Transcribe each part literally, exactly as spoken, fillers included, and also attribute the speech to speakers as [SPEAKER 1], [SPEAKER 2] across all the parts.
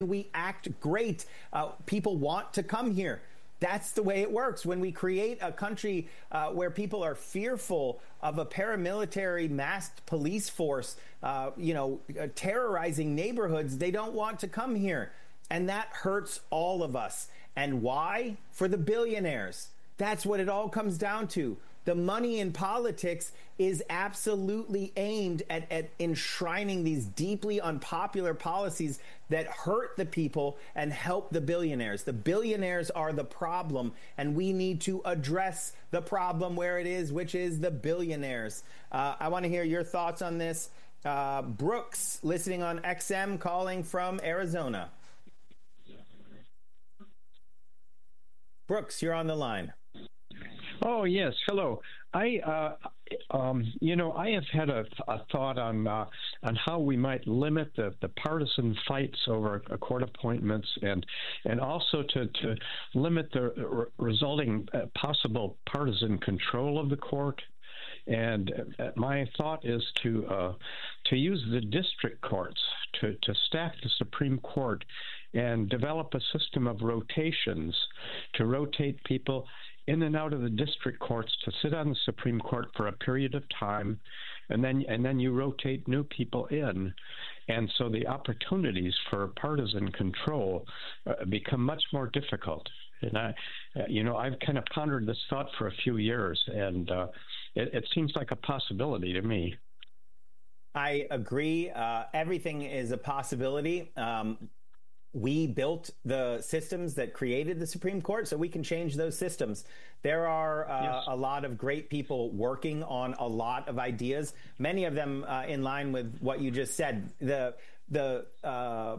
[SPEAKER 1] we act great, uh, people want to come here. That's the way it works. When we create a country uh, where people are fearful of a paramilitary masked police force, uh, you know, uh, terrorizing neighborhoods, they don't want to come here. And that hurts all of us. And why? For the billionaires. That's what it all comes down to. The money in politics is absolutely aimed at, at enshrining these deeply unpopular policies that hurt the people and help the billionaires. The billionaires are the problem, and we need to address the problem where it is, which is the billionaires. Uh, I want to hear your thoughts on this. Uh, Brooks, listening on X M, calling from Arizona. Brooks, you're on the line.
[SPEAKER 2] Oh, yes. Hello. I, uh, um, you know, I have had a, a thought on uh, on how we might limit the, the partisan fights over uh, court appointments, and and also to, to limit the re- resulting uh, possible partisan control of the court. And uh, my thought is to uh, to use the district courts to, to stack the Supreme Court and develop a system of rotations to rotate people in and out of the district courts to sit on the Supreme Court for a period of time, and then and then you rotate new people in. And so the opportunities for partisan control uh, become much more difficult. And I, uh, you know, I've kind of pondered this thought for a few years, and uh, it, it seems like a possibility to me.
[SPEAKER 1] I agree. Uh, everything is a possibility. Um, We built the systems that created the Supreme Court, so we can change those systems. There are uh, yes. a lot of great people working on a lot of ideas, many of them uh, in line with what you just said. The the uh,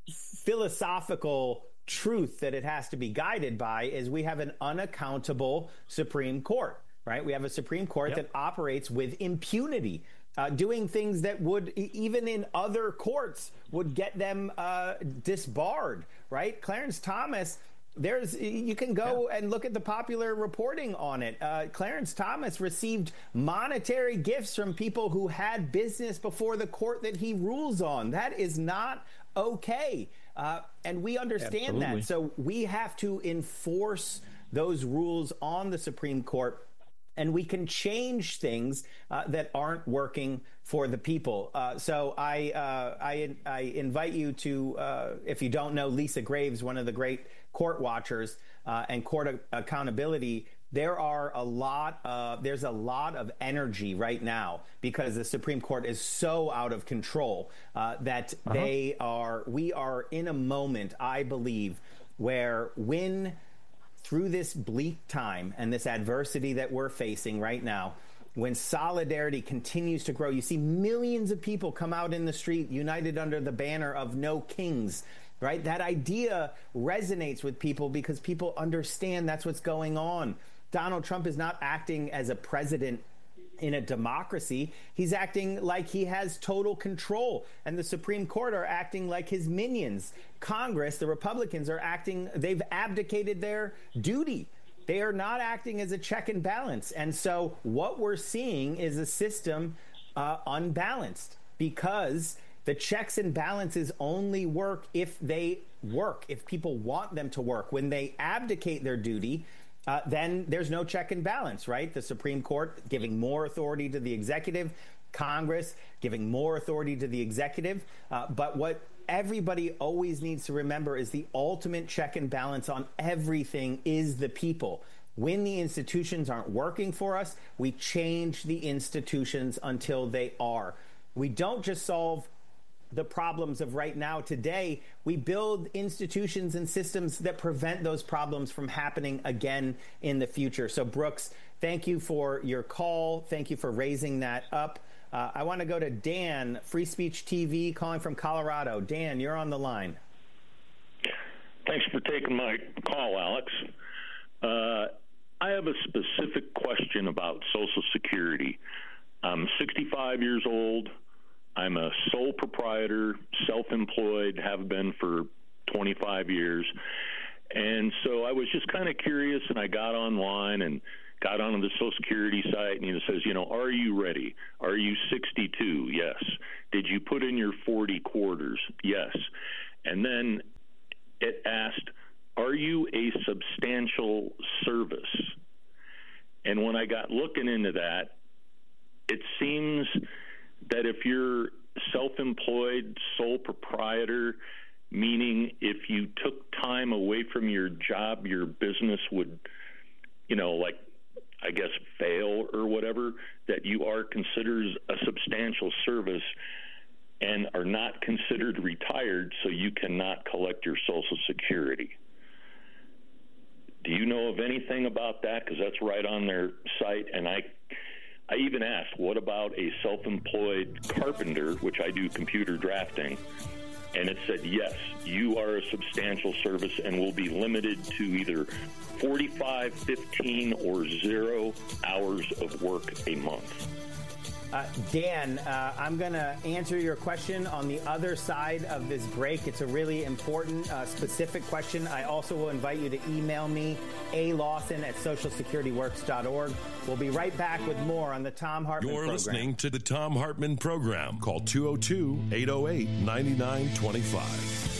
[SPEAKER 1] philosophical truth that it has to be guided by is we have an unaccountable Supreme Court, right? We have a Supreme Court yep. that operates with impunity. Uh, doing things that would, even in other courts, would get them uh, disbarred, right? Clarence Thomas, there's you can go yeah. and look at the popular reporting on it. Uh, Clarence Thomas received monetary gifts from people who had business before the court that he rules on. That is not okay. Uh, and we understand Absolutely. that. So we have to enforce those rules on the Supreme Court. And we can change things uh, that aren't working for the people. Uh, so I, uh, I I invite you to, uh, if you don't know Lisa Graves, one of the great court watchers uh, and court accountability, there are a lot of, there's a lot of energy right now because the Supreme Court is so out of control uh, that uh-huh. they are, we are in a moment, I believe, where when through this bleak time and this adversity that we're facing right now, when solidarity continues to grow, you see millions of people come out in the street united under the banner of No Kings, right? That idea resonates with people because people understand that's what's going on. Donald Trump is not acting as a president in a democracy. He's acting like he has total control, and the Supreme Court are acting like his minions. Congress, the Republicans, are acting, they've abdicated their duty. They are not acting as a check and balance. And so what we're seeing is a system uh, unbalanced because the checks and balances only work if they work, if people want them to work. When they abdicate their duty, Uh, then there's no check and balance, right? The Supreme Court giving more authority to the executive, Congress giving more authority to the executive. Uh, but what everybody always needs to remember is the ultimate check and balance on everything is the people. When the institutions aren't working for us, we change the institutions until they are. We don't just solve the problems of right now today, we build institutions and systems that prevent those problems from happening again in the future. So Brooks, thank you for your call. Thank you for raising that up. Uh, I want to go to Dan, Free Speech T V, calling from Colorado. Dan, you're on the line.
[SPEAKER 3] Thanks for taking my call, Alex. Uh, I have a specific question about Social Security. I'm sixty-five years old. I'm a sole proprietor, self-employed, have been for twenty-five years. And so I was just kind of curious, and I got online and got onto the Social Security site, and it says, you know, are you ready? Are you sixty-two? Yes. Did you put in your forty quarters? Yes. And then it asked, are you a substantial service? And when I got looking into that, it seems that if you're self-employed, sole proprietor, meaning if you took time away from your job, your business would, you know, like, I guess, fail or whatever, that you are considered a substantial service and are not considered retired, so you cannot collect your Social Security. Do you know of anything about that? Because that's right on their site. And I I even asked, what about a self-employed carpenter, which I do computer drafting? And it said, yes, you are a substantial service and will be limited to either forty-five, fifteen, or zero hours of work a month.
[SPEAKER 1] Uh, Dan, uh, I'm going to answer your question on the other side of this break. It's a really important, uh, specific question. I also will invite you to email me, a lawson at social security works dot org. We'll be right back with more on the Thom Hartmann
[SPEAKER 4] You're
[SPEAKER 1] program.
[SPEAKER 4] listening to the Thom Hartmann program. Call two oh two, eight oh eight, nine nine two five.